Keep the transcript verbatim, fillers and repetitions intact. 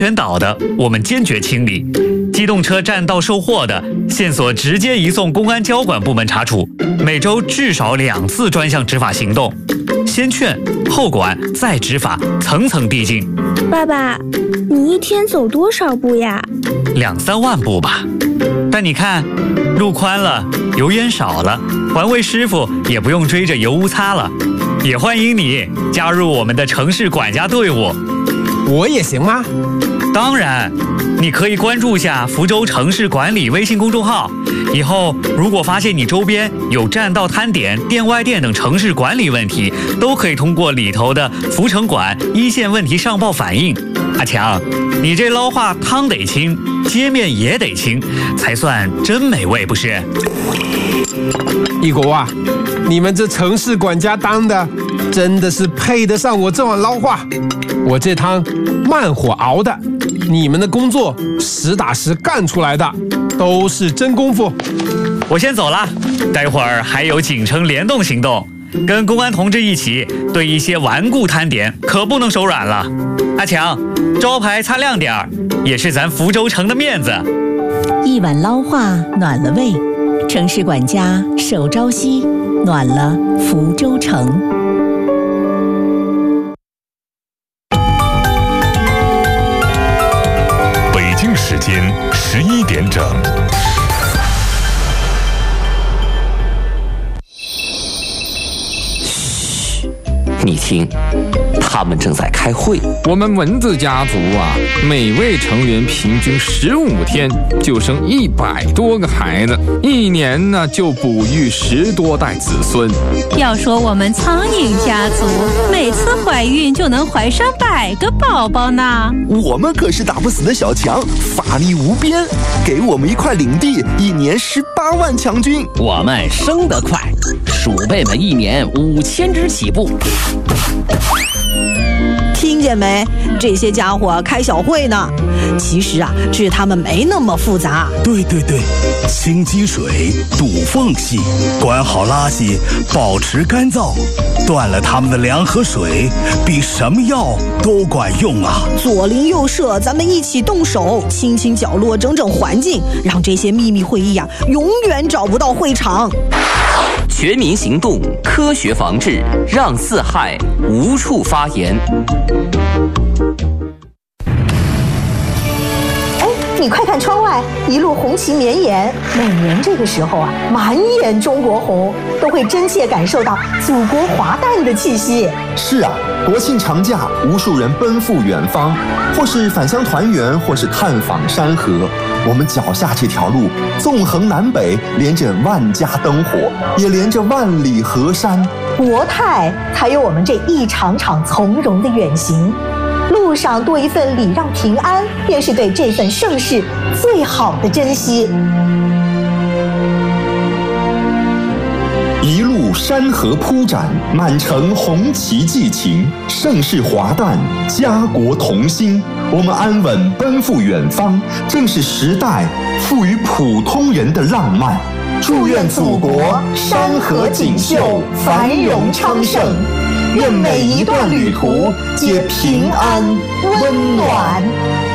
全倒的，我们坚决清理；机动车占道售货的，线索直接移送公安交管部门查处。每周至少两次专项执法行动，先劝后管再执法，层层递进。 爸爸，你一天走多少步呀？ 两三万步吧。但你看，路宽了，油烟少了，环卫师傅也不用追着油污擦了。也欢迎你加入我们的城市管家队伍。 我也行吗？ 当然，你可以关注下福州城市管理微信公众号。以后如果发现你周边有占道摊点、店外店等城市管理问题，都可以通过里头的福城管一线问题上报反映。阿强，你这捞化汤得清，街面也得清，才算真美味，不是？ 一国啊，你们这城市管家当的，真的是配得上我这碗捞化。我这汤慢火熬的，你们的工作实打实干出来的，都是真功夫。 我先走了，待会儿还有锦城联动行动，跟公安同志一起对一些顽固摊点可不能手软了。阿强，招牌擦亮点儿，也是咱福州城的面子。 一碗捞化暖了胃，城市管家守朝夕，暖了福州城。 北京时间十一点整。 嘘，你听，他们正在开会。 我们蚊子家族啊，每位成员平均十五天就生一百多个孩子，一年呢就哺育十多代子孙。 要说我们苍蝇家族，每次怀孕就能怀上百个宝宝呢。 我们可是打不死的小强，法力无边，给我们一块领地，一年十八万强军。 我们生得快，鼠辈们一年五千只起步。 听见没？这些家伙开小会呢。其实啊，治他们没那么复杂。 对对对，清积水，堵缝隙，管好垃圾，保持干燥，断了他们的粮和水，比什么药都管用啊！ 左邻右舍，咱们一起动手，清清角落，整整环境，让这些秘密会议啊，永远找不到会场。 全民行动，科学防治，让四害无处发言。 哎，你快看窗外，一路红旗绵延。每年这个时候啊，满眼中国红，都会真切感受到祖国华诞的气息。 是啊，国庆长假，无数人奔赴远方，或是返乡团圆，或是探访山河。我们脚下这条路，纵横南北，连着万家灯火，也连着万里河山。 国泰才有我们这一场场从容的远行。路上多一份礼让平安，便是对这份盛世最好的珍惜。 一路山河铺展，满城红旗寄情，盛世华诞，家国同心。我们安稳奔赴远方，正是时代赋予普通人的浪漫。祝愿祖国山河锦绣，繁荣昌盛。愿每一段旅途皆平安温暖。